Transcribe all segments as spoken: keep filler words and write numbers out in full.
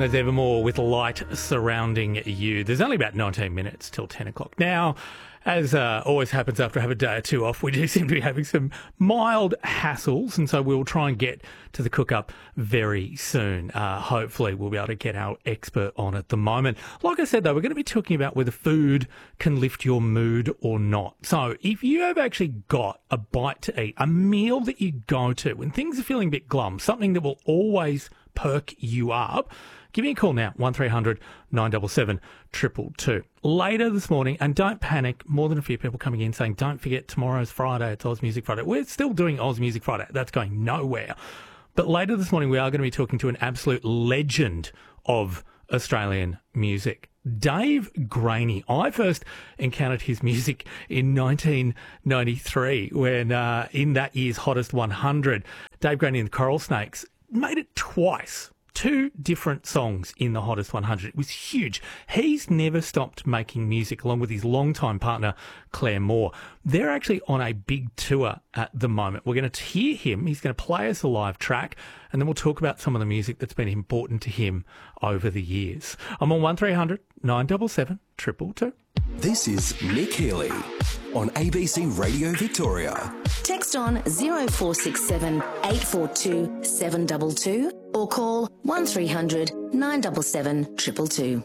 There's Evermore with light surrounding you. There's only about nineteen minutes till ten o'clock. Now, as uh, always happens after I have a day or two off, we do seem to be having some mild hassles, and so we'll try and get to the cook-up very soon. Uh, hopefully we'll be able to get our expert on at the moment. Like I said, though, we're going to be talking about whether food can lift your mood or not. So if you have actually got a bite to eat, a meal that you go to when things are feeling a bit glum, something that will always perk you up, give me a call now, one three hundred nine seven seven two two two. Later this morning, and don't panic, more than a few people coming in saying, don't forget tomorrow's Friday, it's Oz Music Friday. We're still doing Oz Music Friday. That's going nowhere. But later this morning, we are going to be talking to an absolute legend of Australian music, Dave Graney. I first encountered his music in nineteen ninety-three when, uh, in that year's Hottest one hundred, Dave Graney and the Coral Snakes made it twice. Two different songs in the Hottest one hundred. It was huge. He's never stopped making music, along with his longtime partner, Claire Moore. They're actually on a big tour at the moment. We're going to hear him. He's going to play us a live track, and then we'll talk about some of the music that's been important to him over the years. I'm on one three hundred nine seven seven two two two. This is Nick Healy on A B C Radio Victoria. Text on zero four six seven eight four two seven two two or call one three hundred nine seven seven two two two.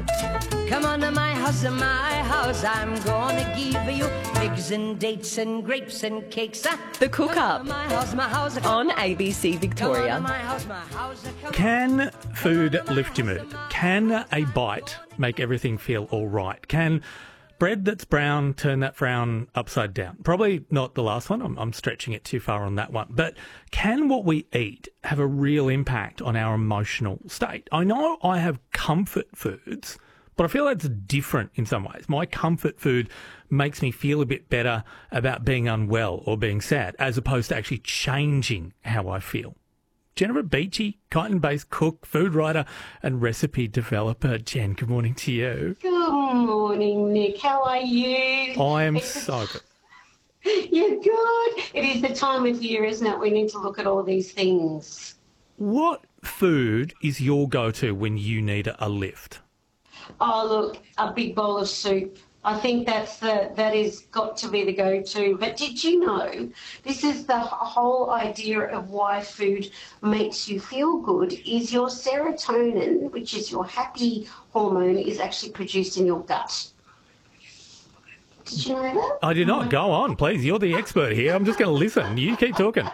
Come on to my house, my house, I'm gonna give you figs and dates and grapes and cakes. The Cook Up My house, my house, on A B C Victoria. my house, my house, come Can food lift your mood? Can a bite make everything feel all right? Can bread that's brown turn that frown upside down? Probably not the last one. I'm, I'm stretching it too far on that one. But can what we eat have a real impact on our emotional state? I know I have comfort foods, but I feel that's different in some ways. My comfort food makes me feel a bit better about being unwell or being sad, as opposed to actually changing how I feel. Jennifer Beachy, Kyneton-based cook, food writer and recipe developer. Jen, good morning to you. Good morning, Nick. How are you? I am It's so good. You're good. It is the time of year, isn't it? We need to look at all these things. What food is your go-to when you need a lift? Oh, look, a big bowl of soup. I think that's the that is got to be the go-to. But did you know this is the whole idea of why food makes you feel good is your serotonin, which is your happy hormone, is actually produced in your gut. Did you know that? I did not. Go on, please. You're the expert here. I'm just going to listen. You keep talking.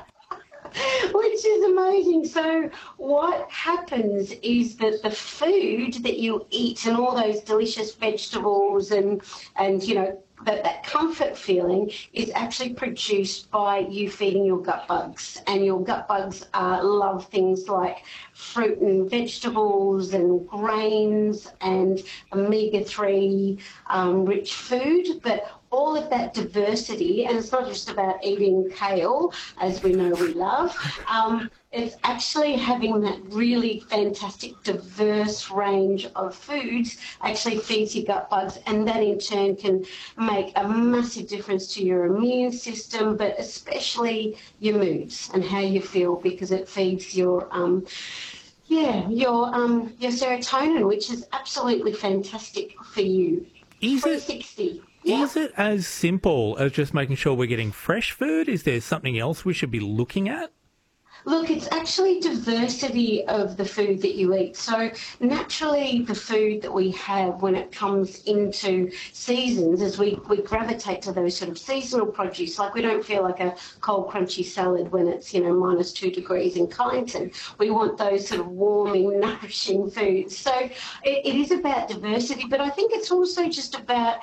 Which is amazing. So what happens is that the food that you eat and all those delicious vegetables and, and you know, that, that comfort feeling is actually produced by you feeding your gut bugs. And your gut bugs uh, love things like fruit and vegetables and grains and omega three um, rich food. But all of that diversity, and it's not just about eating kale, as we know we love, um, it's actually having that really fantastic diverse range of foods actually feeds your gut bugs, and that in turn can make a massive difference to your immune system, but especially your moods and how you feel, because it feeds your um, yeah, your um, your serotonin, which is absolutely fantastic for you. Is three it? sixty. Yeah. Is it as simple as just making sure we're getting fresh food? Is there something else we should be looking at? Look, it's actually diversity of the food that you eat. So naturally the food that we have when it comes into seasons is we, we gravitate to those sort of seasonal produce. Like we don't feel like a cold crunchy salad when it's, you know, minus two degrees in Kyneton. We want those sort of warming, nourishing foods. So it, it is about diversity, but I think it's also just about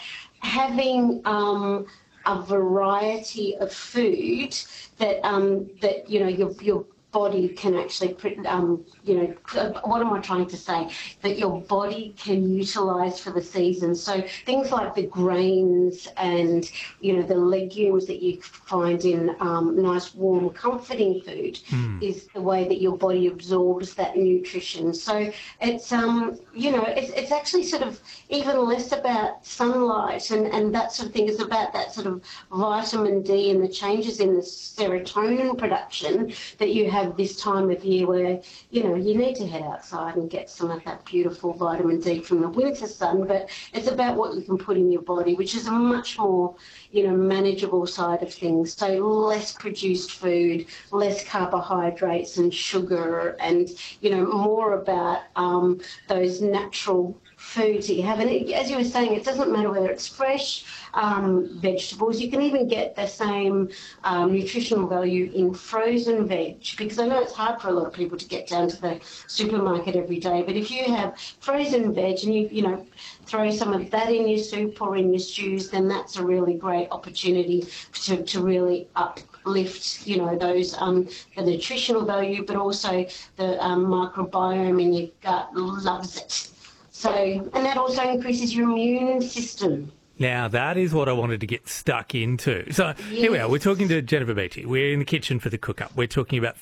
having um, a variety of food that um, that you know your your body can actually, um, you know, what am I trying to say? That your body can utilise for the season. So things like the grains and, you know, the legumes that you find in um, nice, warm, comforting food mm. is the way that your body absorbs that nutrition. So it's, um, you know, it's, it's actually sort of even less about sunlight and, and that sort of thing. It's about that sort of vitamin D and the changes in the serotonin production that you have have this time of year where, you know, you need to head outside and get some of that beautiful vitamin D from the winter sun, but it's about what you can put in your body, which is a much more, you know, manageable side of things. So less produced food, less carbohydrates and sugar, and, you know, more about um, those natural foods that you have. And it, as you were saying, it doesn't matter whether it's fresh um, vegetables. You can even get the same um, nutritional value in frozen veg, because I know it's hard for a lot of people to get down to the supermarket every day. But if you have frozen veg and you, you know, throw some of that in your soup or in your stews, then that's a really great opportunity to, to really uplift, you know, those um, the nutritional value, but also the um, microbiome in your gut loves it. So, and that also increases your immune system. Now, that is what I wanted to get stuck into. So, yes. Here we are. We're talking to Jennifer Beattie. We're in the kitchen for the cook-up. We're talking about